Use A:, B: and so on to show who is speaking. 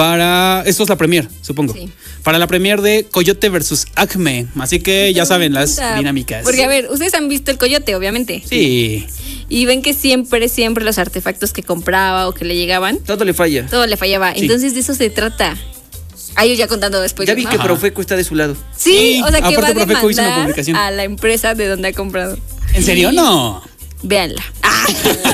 A: Esto es la premier, supongo.
B: Sí.
A: Para la premier de Coyote versus Acme. Así que ya saben las dinámicas.
B: Porque, a ver, ustedes han visto el Coyote, obviamente.
A: Sí.
B: Y ven que siempre los artefactos que compraba o que le llegaban,
C: Todo le falla.
B: todo le fallaba.
A: Sí.
B: Entonces, de eso se trata. A ellos ya contando después.
C: Ya vi
B: ¿no?
C: que
A: Ajá.
C: Profeco está de su lado.
B: Sí,
A: Sí,
B: o sea, que
A: aparte
B: va a
A: Profeco hizo una
B: demandar
A: publicación.
B: a la empresa de donde ha comprado.
A: ¿En serio? No.
B: Véanla.